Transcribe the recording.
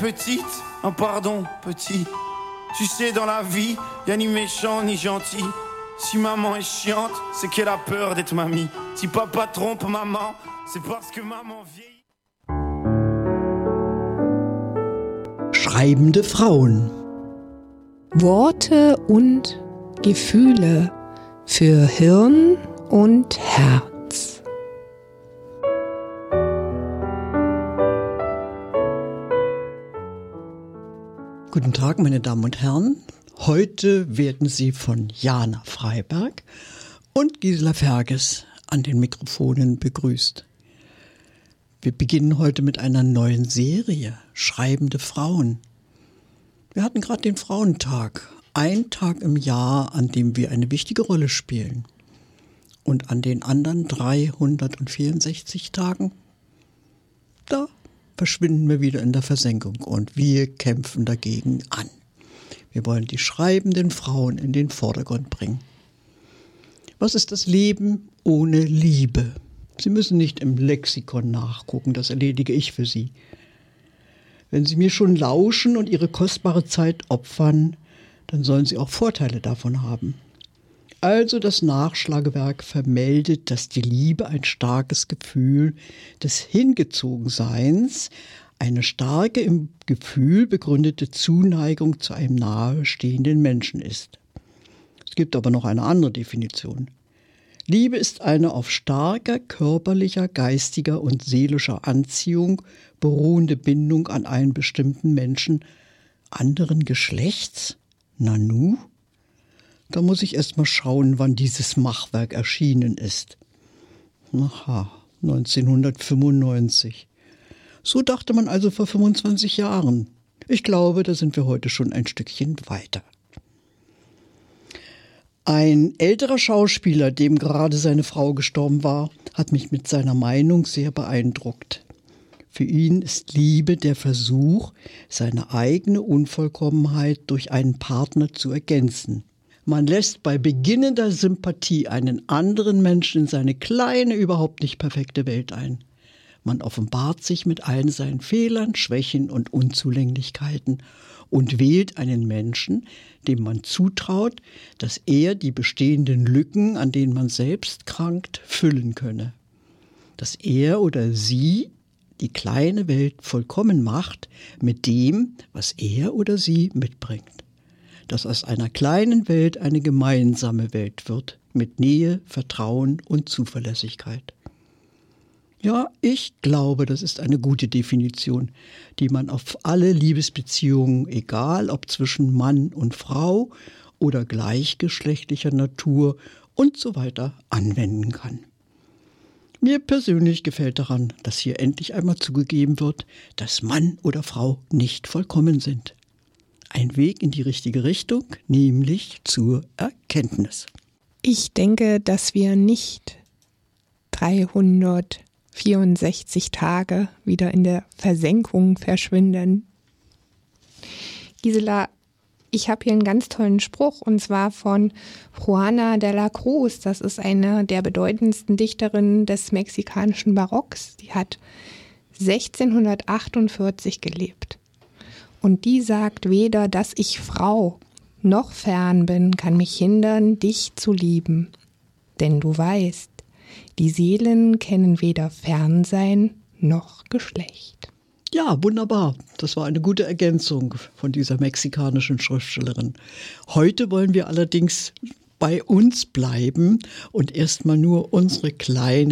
Petite, oh pardon, petit. Tu sais, dans la vie, y'a ni méchant ni gentil. Si maman est chiante, c'est qu'elle a peur d'être mamie. Si papa trompe maman, c'est parce que maman vieillit. Schreibende Frauen. Worte und Gefühle für Hirn und Herz. Guten Tag, meine Damen und Herren. Heute werden Sie von Jana Freiberg und Gisela Ferges an den Mikrofonen begrüßt. Wir beginnen heute mit einer neuen Serie, Schreibende Frauen. Wir hatten gerade den Frauentag, ein Tag im Jahr, an dem wir eine wichtige Rolle spielen. Und an den anderen 364 Tagen, da verschwinden wir wieder in der Versenkung und wir kämpfen dagegen an. Wir wollen die schreibenden Frauen in den Vordergrund bringen. Was ist das Leben ohne Liebe? Sie müssen nicht im Lexikon nachgucken, das erledige ich für Sie. Wenn Sie mir schon lauschen und Ihre kostbare Zeit opfern, dann sollen Sie auch Vorteile davon haben. Also das Nachschlagewerk vermeldet, dass die Liebe ein starkes Gefühl des Hingezogenseins, eine starke im Gefühl begründete Zuneigung zu einem nahestehenden Menschen ist. Es gibt aber noch eine andere Definition. Liebe ist eine auf starker körperlicher, geistiger und seelischer Anziehung beruhende Bindung an einen bestimmten Menschen anderen Geschlechts? Nanu? Da muss ich erst mal schauen, wann dieses Machwerk erschienen ist. Aha, 1995. So dachte man also vor 25 Jahren. Ich glaube, da sind wir heute schon ein Stückchen weiter. Ein älterer Schauspieler, dem gerade seine Frau gestorben war, hat mich mit seiner Meinung sehr beeindruckt. Für ihn ist Liebe der Versuch, seine eigene Unvollkommenheit durch einen Partner zu ergänzen. Man lässt bei beginnender Sympathie einen anderen Menschen in seine kleine, überhaupt nicht perfekte Welt ein. Man offenbart sich mit allen seinen Fehlern, Schwächen und Unzulänglichkeiten und wählt einen Menschen, dem man zutraut, dass er die bestehenden Lücken, an denen man selbst krankt, füllen könne. Dass er oder sie die kleine Welt vollkommen macht mit dem, was er oder sie mitbringt. Dass aus einer kleinen Welt eine gemeinsame Welt wird, mit Nähe, Vertrauen und Zuverlässigkeit. Ja, ich glaube, das ist eine gute Definition, die man auf alle Liebesbeziehungen, egal ob zwischen Mann und Frau oder gleichgeschlechtlicher Natur und so weiter, anwenden kann. Mir persönlich gefällt daran, dass hier endlich einmal zugegeben wird, dass Mann oder Frau nicht vollkommen sind. Ein Weg in die richtige Richtung, nämlich zur Erkenntnis. Ich denke, dass wir nicht 364 Tage wieder in der Versenkung verschwinden. Gisela, ich habe hier einen ganz tollen Spruch und zwar von Juana de la Cruz. Das ist eine der bedeutendsten Dichterinnen des mexikanischen Barocks. Die hat 1648 gelebt. Und die sagt, weder, dass ich Frau noch fern bin, kann mich hindern, dich zu lieben. Denn du weißt, die Seelen kennen weder Fernsein noch Geschlecht. Ja, wunderbar. Das war eine gute Ergänzung von dieser mexikanischen Schriftstellerin. Heute wollen wir allerdings bei uns bleiben und erstmal nur unsere kleine